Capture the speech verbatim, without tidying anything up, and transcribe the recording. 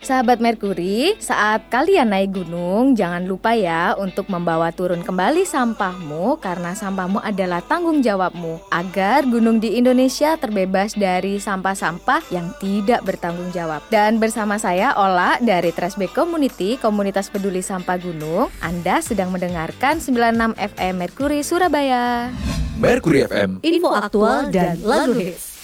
Sahabat Merkuri, saat kalian naik gunung, jangan lupa ya untuk membawa turun kembali sampahmu karena sampahmu adalah tanggung jawabmu agar gunung di Indonesia terbebas dari sampah-sampah yang tidak bertanggung jawab. Dan bersama saya Ola dari Trashback Community, Komunitas Peduli Sampah Gunung, Anda sedang mendengarkan sembilan puluh enam F M Merkuri Surabaya. Merkuri F M, info aktual dan lagu hits.